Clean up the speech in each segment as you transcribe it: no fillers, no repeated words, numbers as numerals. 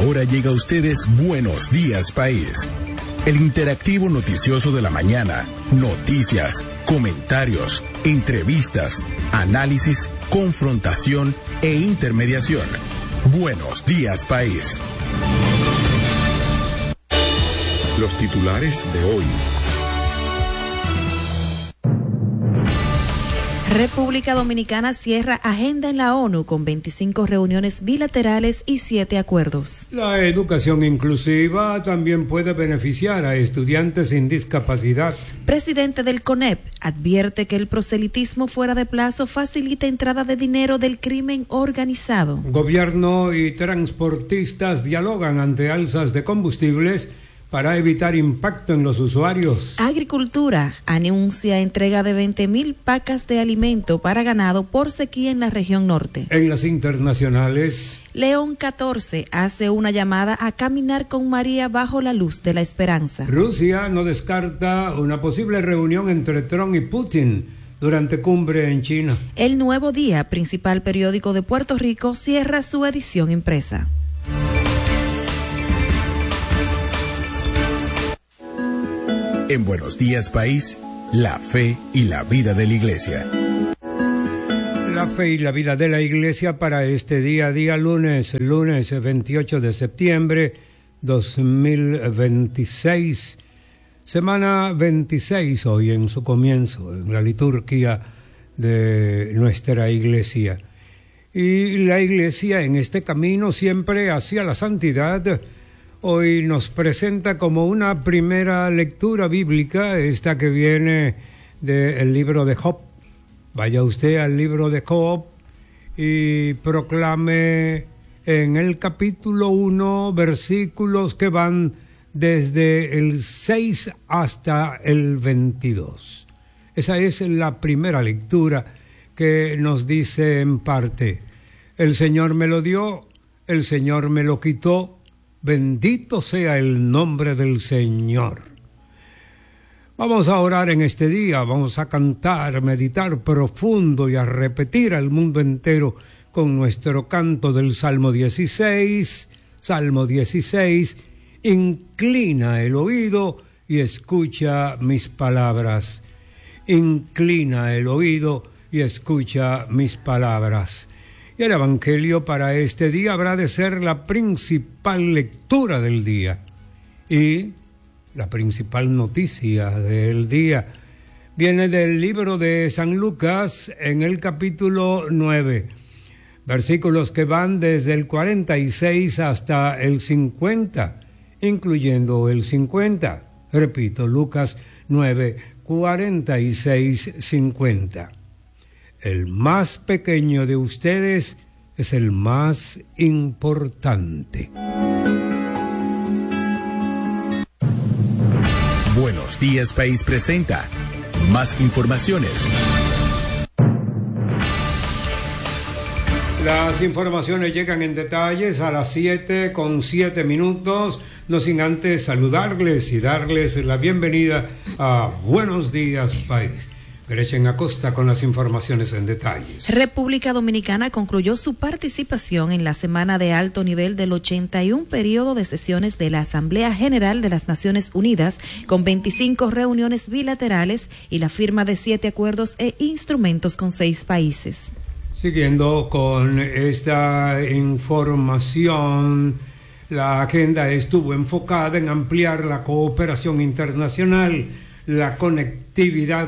Ahora llega a ustedes Buenos Días País, el interactivo noticioso de la mañana. Noticias, comentarios, entrevistas, análisis, confrontación e intermediación. Buenos Días País. Los titulares de hoy. República Dominicana cierra agenda en la ONU con 25 reuniones bilaterales y 7 acuerdos. La educación inclusiva también puede beneficiar a estudiantes sin discapacidad. Presidente del CONEP advierte que el proselitismo fuera de plazo facilita entrada de dinero del crimen organizado. Gobierno y transportistas dialogan ante alzas de combustibles para evitar impacto en los usuarios. Agricultura anuncia entrega de 20,000 pacas de alimento para ganado por sequía en la región norte. En las internacionales, León XIV hace una llamada a caminar con María bajo la luz de la esperanza. Rusia no descarta una posible reunión entre Trump y Putin durante cumbre en China. El Nuevo Día, principal periódico de Puerto Rico, cierra su edición impresa. En Buenos Días País, la fe y la vida de la Iglesia. La fe y la vida de la Iglesia para este día lunes 28 de septiembre 2026, semana 26 hoy en su comienzo, en la liturgia de nuestra Iglesia. Y la Iglesia en este camino siempre hacia la santidad, hoy nos presenta como una primera lectura bíblica, esta que viene del libro de Job. Vaya usted al libro de Job y proclame en el capítulo 1 versículos que van desde el 6 hasta el 22. Esa es la primera lectura que nos dice en parte: el Señor me lo dio, el Señor me lo quitó, bendito sea el nombre del Señor. Vamos a orar en este día, vamos a cantar, meditar profundo y a repetir al mundo entero con nuestro canto del Salmo 16. Salmo 16, inclina el oído y escucha mis palabras. Inclina el oído y escucha mis palabras. Y el Evangelio para este día habrá de ser la principal lectura del día y la principal noticia del día. Viene del libro de San Lucas en el capítulo 9, versículos que van desde el 46 hasta el 50, incluyendo el 50. Repito, Lucas 9, 46, 50. El más pequeño de ustedes es el más importante. Buenos Días País presenta más informaciones. Las informaciones llegan en detalles a las 7:07, no sin antes saludarles y darles la bienvenida a Buenos Días País. Gretchen Acosta con las informaciones en detalles. República Dominicana concluyó su participación en la semana de alto nivel del 81 periodo de sesiones de la Asamblea General de las Naciones Unidas, con 25 reuniones bilaterales y la firma de 7 acuerdos e instrumentos con 6 países. Siguiendo con esta información, la agenda estuvo enfocada en ampliar la cooperación internacional, la conectividad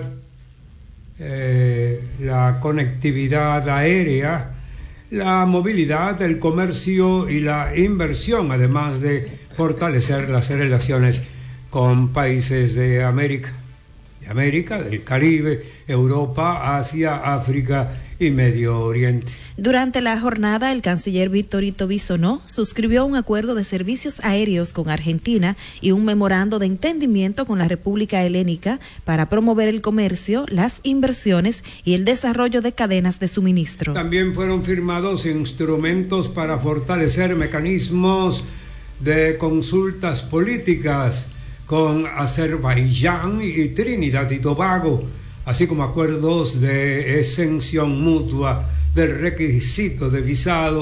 aérea, la movilidad, el comercio y la inversión, además de fortalecer las relaciones con países de América, del Caribe, Europa, Asia, África y Medio Oriente. Durante la jornada, el canciller Víctor Ito Bisonó suscribió un acuerdo de servicios aéreos con Argentina y un memorando de entendimiento con la República Helénica para promover el comercio, las inversiones y el desarrollo de cadenas de suministro. También fueron firmados instrumentos para fortalecer mecanismos de consultas políticas con Azerbaiyán y Trinidad y Tobago, así como acuerdos de exención mutua del requisito de visado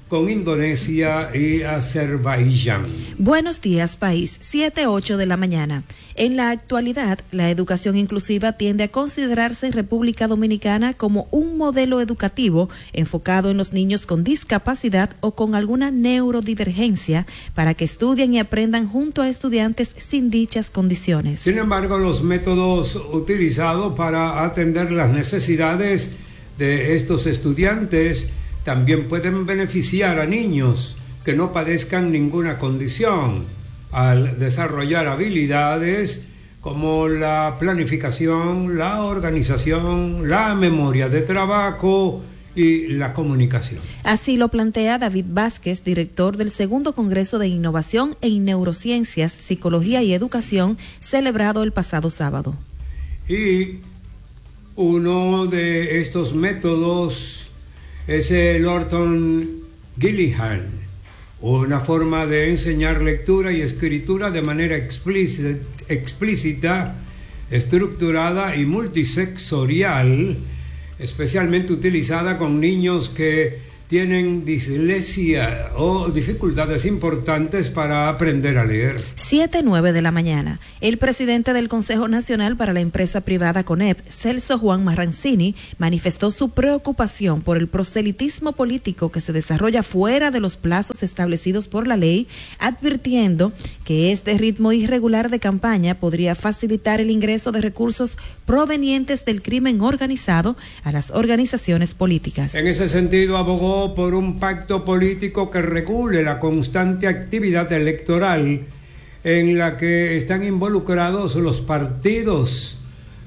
con Indonesia y Azerbaiyán. Buenos días, país. 7:08 de la mañana. En la actualidad, la educación inclusiva tiende a considerarse en República Dominicana como un modelo educativo enfocado en los niños con discapacidad o con alguna neurodivergencia para que estudien y aprendan junto a estudiantes sin dichas condiciones. Sin embargo, los métodos utilizados para atender las necesidades de estos estudiantes también pueden beneficiar a niños que no padezcan ninguna condición al desarrollar habilidades como la planificación, la organización, la memoria de trabajo y la comunicación. Así lo plantea David Vázquez, director del Segundo Congreso de Innovación en Neurociencias, Psicología y Educación, celebrado el pasado sábado. Y uno de estos métodos es el Orton Gillihan, una forma de enseñar lectura y escritura de manera explícita, estructurada y multisensorial, especialmente utilizada con niños que tienen dislexia o dificultades importantes para aprender a leer. 7:09 de la mañana. El presidente del Consejo Nacional para la Empresa Privada CONEP, Celso Juan Marrancini, manifestó su preocupación por el proselitismo político que se desarrolla fuera de los plazos establecidos por la ley, advirtiendo que este ritmo irregular de campaña podría facilitar el ingreso de recursos provenientes del crimen organizado a las organizaciones políticas. En ese sentido, abogó por un pacto político que regule la constante actividad electoral en la que están involucrados los partidos,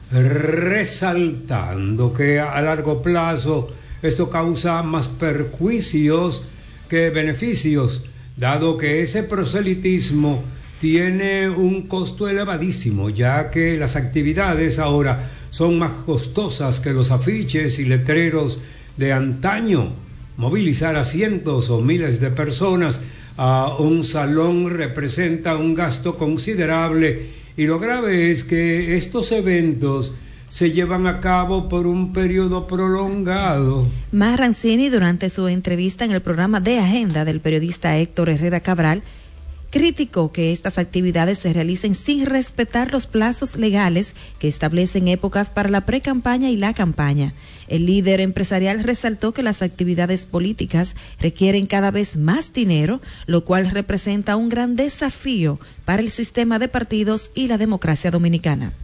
resaltando que a largo plazo esto causa más perjuicios que beneficios, dado que ese proselitismo tiene un costo elevadísimo, ya que las actividades ahora son más costosas que los afiches y letreros de antaño. Movilizar a cientos o miles de personas a un salón representa un gasto considerable y lo grave es que estos eventos se llevan a cabo por un periodo prolongado. Marrancini, durante su entrevista en el programa De Agenda del periodista Héctor Herrera Cabral, criticó que estas actividades se realicen sin respetar los plazos legales que establecen épocas para la precampaña y la campaña. El líder empresarial resaltó que las actividades políticas requieren cada vez más dinero, lo cual representa un gran desafío para el sistema de partidos y la democracia dominicana.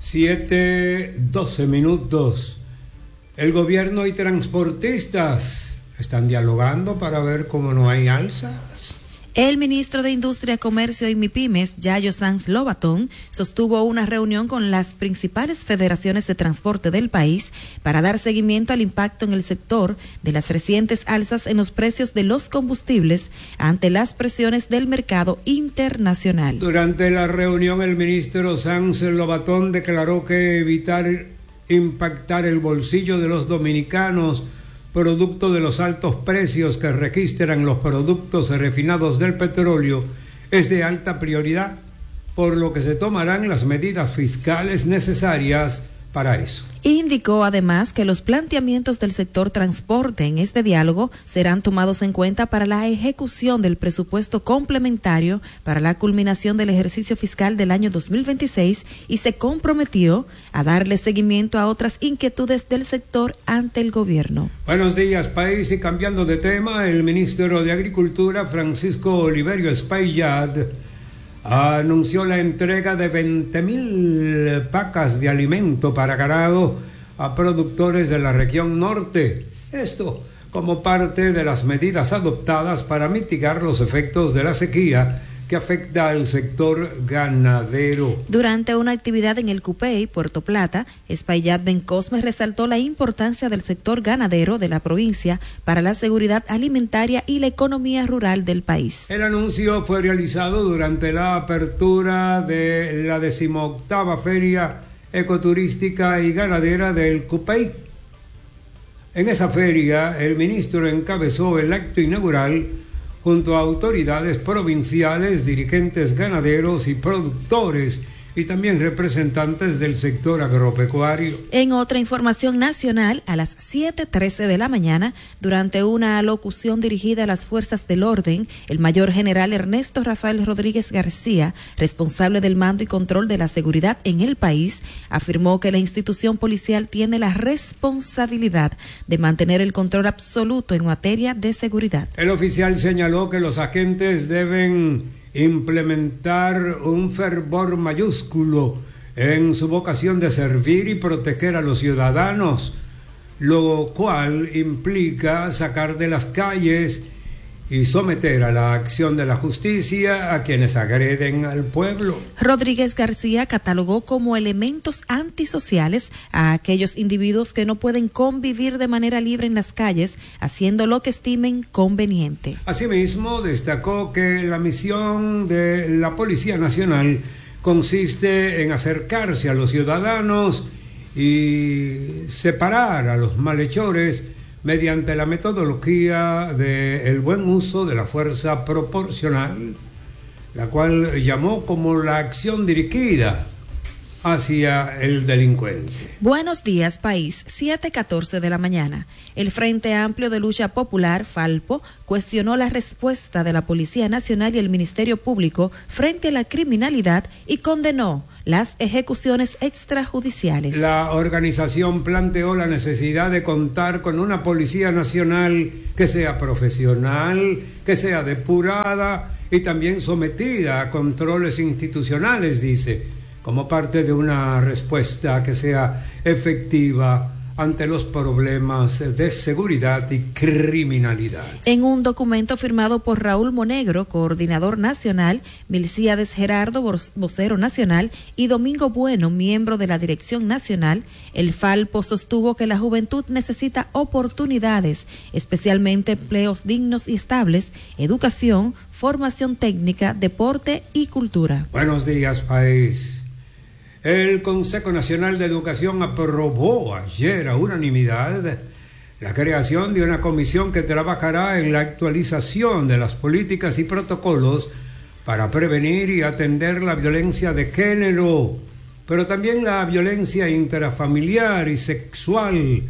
7:12 minutos. El gobierno y transportistas están dialogando para ver cómo no hay alzas. El ministro de Industria, Comercio y MIPYMES, Yayo Sanz Lobatón, sostuvo una reunión con las principales federaciones de transporte del país para dar seguimiento al impacto en el sector de las recientes alzas en los precios de los combustibles ante las presiones del mercado internacional. Durante la reunión, el ministro Sanz Lobatón declaró que evitar impactar el bolsillo de los dominicanos producto de los altos precios que registran los productos refinados del petróleo, es de alta prioridad, por lo que se tomarán las medidas fiscales necesarias para eso. Indicó además que los planteamientos del sector transporte en este diálogo serán tomados en cuenta para la ejecución del presupuesto complementario para la culminación del ejercicio fiscal del año 2026 y se comprometió a darle seguimiento a otras inquietudes del sector ante el gobierno. Buenos días, país, y cambiando de tema, el ministro de Agricultura, Francisco Oliverio Espaillat, anunció la entrega de 20,000 pacas de alimento para ganado a productores de la región norte. Esto como parte de las medidas adoptadas para mitigar los efectos de la sequía que afecta al sector ganadero. Durante una actividad en el Cupey, Puerto Plata, Espaillat Bencosme resaltó la importancia del sector ganadero de la provincia para la seguridad alimentaria y la economía rural del país. El anuncio fue realizado durante la apertura de la 18ª Feria Ecoturística y Ganadera del Cupey. En esa feria, el ministro encabezó el acto inaugural junto a autoridades provinciales, dirigentes ganaderos y productores, y también representantes del sector agropecuario. En otra información nacional, a las 7:13 de la mañana, durante una alocución dirigida a las fuerzas del orden, el mayor general Ernesto Rafael Rodríguez García, responsable del mando y control de la seguridad en el país, afirmó que la institución policial tiene la responsabilidad de mantener el control absoluto en materia de seguridad. El oficial señaló que los agentes deben implementar un fervor mayúsculo en su vocación de servir y proteger a los ciudadanos, lo cual implica sacar de las calles y someter a la acción de la justicia a quienes agreden al pueblo. Rodríguez García catalogó como elementos antisociales a aquellos individuos que no pueden convivir de manera libre en las calles, haciendo lo que estimen conveniente. Asimismo, destacó que la misión de la Policía Nacional consiste en acercarse a los ciudadanos y separar a los malhechores mediante la metodología del buen uso de la fuerza proporcional, la cual llamó como la acción dirigida hacia el delincuente. Buenos días, país. 7:14 de la mañana. El Frente Amplio de Lucha Popular, FALPO, cuestionó la respuesta de la Policía Nacional y el Ministerio Público frente a la criminalidad y condenó las ejecuciones extrajudiciales. La organización planteó la necesidad de contar con una Policía Nacional que sea profesional, que sea depurada y también sometida a controles institucionales, dice, como parte de una respuesta que sea efectiva ante los problemas de seguridad y criminalidad. En un documento firmado por Raúl Monegro, coordinador nacional, Milcíades Gerardo, vocero nacional, y Domingo Bueno, miembro de la dirección nacional, el FALPO sostuvo que la juventud necesita oportunidades, especialmente empleos dignos y estables, educación, formación técnica, deporte y cultura. Buenos días, país. El Consejo Nacional de Educación aprobó ayer a unanimidad la creación de una comisión que trabajará en la actualización de las políticas y protocolos para prevenir y atender la violencia de género, pero también la violencia intrafamiliar y sexual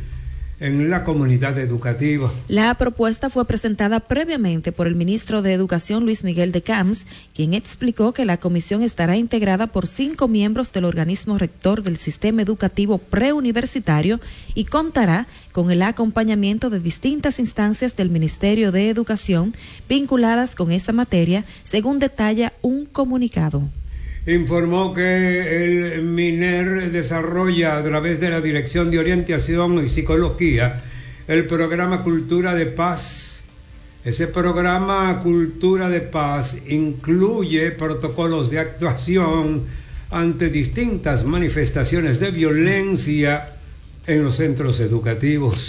en la comunidad educativa. La propuesta fue presentada previamente por el ministro de Educación, Luis Miguel de Camps, quien explicó que la comisión estará integrada por 5 miembros del organismo rector del sistema educativo preuniversitario y contará con el acompañamiento de distintas instancias del Ministerio de Educación vinculadas con esta materia, según detalla un comunicado. Informó que el MINER desarrolla a través de la Dirección de Orientación y Psicología el programa Cultura de Paz. Ese programa Cultura de Paz incluye protocolos de actuación ante distintas manifestaciones de violencia en los centros educativos.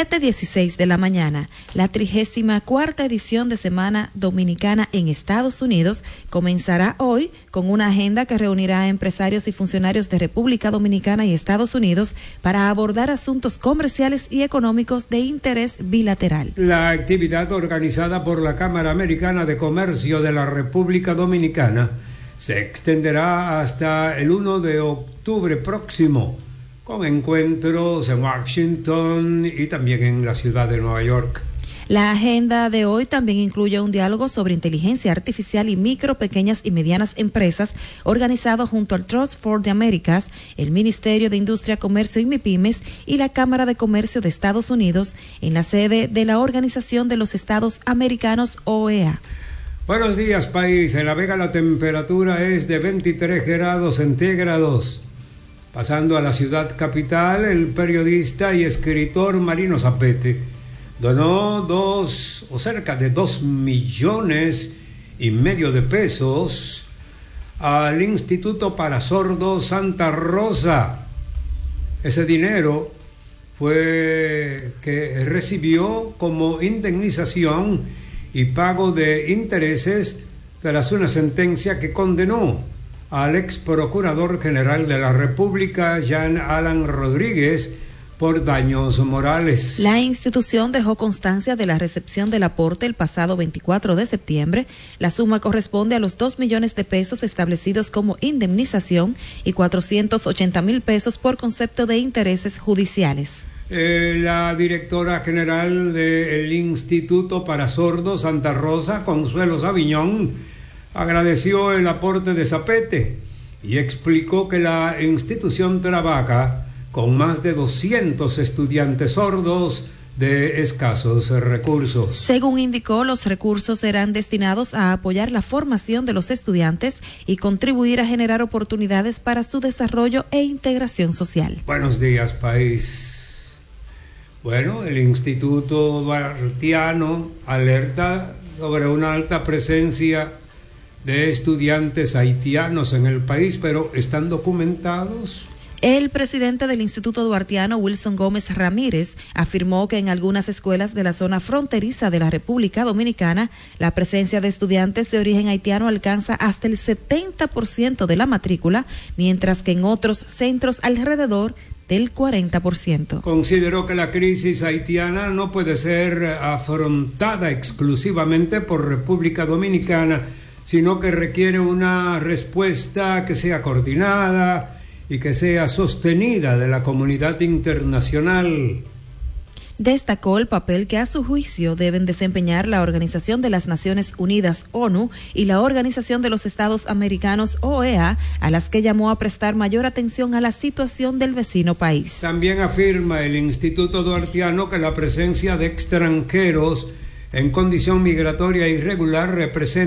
7:16 de la mañana. La 34ª edición de Semana Dominicana en Estados Unidos comenzará hoy con una agenda que reunirá a empresarios y funcionarios de República Dominicana y Estados Unidos para abordar asuntos comerciales y económicos de interés bilateral. La actividad organizada por la Cámara Americana de Comercio de la República Dominicana se extenderá hasta el 1 de octubre próximo, con encuentros en Washington y también en la ciudad de Nueva York. La agenda de hoy también incluye un diálogo sobre inteligencia artificial y micro, pequeñas y medianas empresas, organizado junto al Trust for the Americas, el Ministerio de Industria, Comercio y MIPYMES y la Cámara de Comercio de Estados Unidos, en la sede de la Organización de los Estados Americanos, OEA. Buenos días, país. En La Vega la temperatura es de 23 grados centígrados. Pasando a la ciudad capital, el periodista y escritor Marino Zapete donó cerca de 2,5 millones de pesos al Instituto para Sordos Santa Rosa. Ese dinero fue que recibió como indemnización y pago de intereses tras una sentencia que condenó al ex procurador general de la República, Jean Alan Rodríguez, por daños morales. La institución dejó constancia de la recepción del aporte el pasado 24 de septiembre. La suma corresponde a los 2 millones de pesos establecidos como indemnización y 480,000 pesos por concepto de intereses judiciales. La directora general del Instituto para Sordos Santa Rosa, Consuelo Sabiñón, agradeció el aporte de Zapete y explicó que la institución trabaja con más de 200 estudiantes sordos de escasos recursos. Según indicó, los recursos serán destinados a apoyar la formación de los estudiantes y contribuir a generar oportunidades para su desarrollo e integración social. Buenos días, país. Bueno, el Instituto Duartiano alerta sobre una alta presencia de estudiantes haitianos en el país, pero ¿están documentados? El presidente del Instituto Duartiano, Wilson Gómez Ramírez, afirmó que en algunas escuelas de la zona fronteriza de la República Dominicana, la presencia de estudiantes de origen haitiano alcanza hasta el 70% de la matrícula, mientras que en otros centros alrededor del 40%. Consideró que la crisis haitiana no puede ser afrontada exclusivamente por República Dominicana, sino que requiere una respuesta que sea coordinada y que sea sostenida de la comunidad internacional. Destacó el papel que a su juicio deben desempeñar la Organización de las Naciones Unidas, ONU, y la Organización de los Estados Americanos, OEA, a las que llamó a prestar mayor atención a la situación del vecino país. También afirma el Instituto Duartiano que la presencia de extranjeros en condición migratoria irregular representa